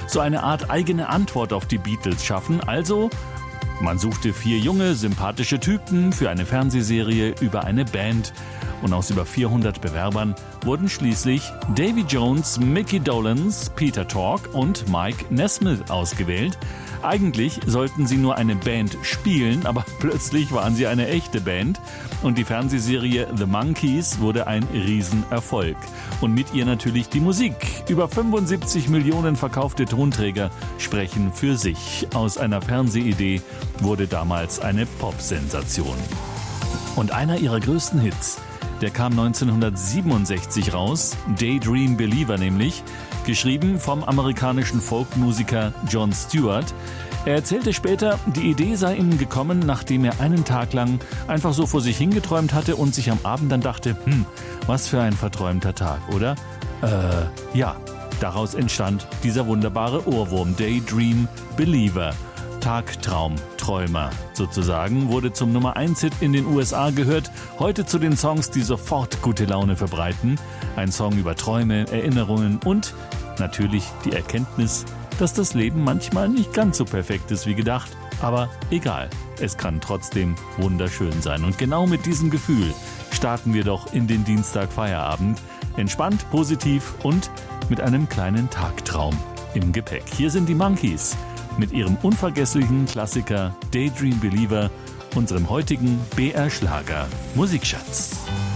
so eine Art eigene Antwort auf die Beatles schaffen. Also, man suchte 4 junge, sympathische Typen für eine Fernsehserie über eine Band. Und aus über 400 Bewerbern wurden schließlich Davy Jones, Mickey Dolenz, Peter Tork und Mike Nesmith ausgewählt. Eigentlich sollten sie nur eine Band spielen, aber plötzlich waren sie eine echte Band. Und die Fernsehserie The Monkees wurde ein Riesenerfolg. Und mit ihr natürlich die Musik. Über 75 Millionen verkaufte Tonträger sprechen für sich. Aus einer Fernsehidee wurde damals eine Popsensation. Und einer ihrer größten Hits, der kam 1967 raus, Daydream Believer nämlich, geschrieben vom amerikanischen Folkmusiker Jon Stewart. Er erzählte später, die Idee sei ihm gekommen, nachdem er einen Tag lang einfach so vor sich hingeträumt hatte und sich am Abend dann dachte, was für ein verträumter Tag, oder? Ja, daraus entstand dieser wunderbare Ohrwurm, Daydream Believer. Tagtraum-Träumer sozusagen, wurde zum Nummer 1-Hit in den USA gehört, heute zu den Songs, die sofort gute Laune verbreiten. Ein Song über Träume, Erinnerungen und natürlich die Erkenntnis, dass das Leben manchmal nicht ganz so perfekt ist wie gedacht, aber egal, es kann trotzdem wunderschön sein. Und genau mit diesem Gefühl starten wir doch in den Dienstagfeierabend, entspannt, positiv und mit einem kleinen Tagtraum im Gepäck. Hier sind die Monkees mit ihrem unvergesslichen Klassiker Daydream Believer, unserem heutigen BR Schlager Musikschatz.